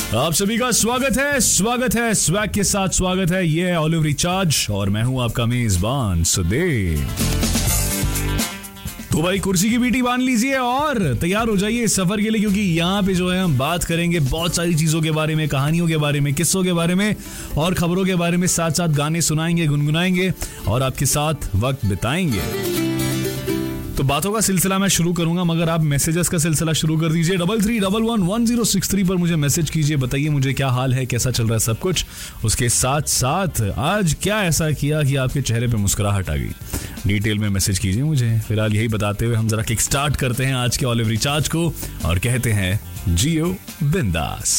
आप सभी का स्वागत है स्वैग के साथ स्वागत है। ये है ऑलिव रिचार्ज और मैं हूं आपका मेजबान सुदेव। तो भाई कुर्सी की बीटी बांध लीजिए और तैयार हो जाइए इस सफर के लिए, क्योंकि यहाँ पे जो है हम बात करेंगे बहुत सारी चीजों के बारे में, कहानियों के बारे में, किस्सों के बारे में और खबरों के बारे में। साथ साथ गाने सुनाएंगे, गुनगुनाएंगे और आपके साथ वक्त बिताएंगे। तो बातों का सिलसिला मैं शुरू करूंगा, मगर आप मैसेजेस का सिलसिला शुरू कर दीजिए। 33111063 पर मुझे मैसेज कीजिए, बताइए मुझे क्या हाल है, कैसा चल रहा है सब कुछ। उसके साथ साथ आज क्या ऐसा किया कि आपके चेहरे पे मुस्कुराहट आ गई, डिटेल में मैसेज कीजिए मुझे। फिलहाल यही बताते हुए हम जरा किक स्टार्ट करते हैं आज के ऑलिव रिचार्ज को और कहते हैं जियो बिंदास।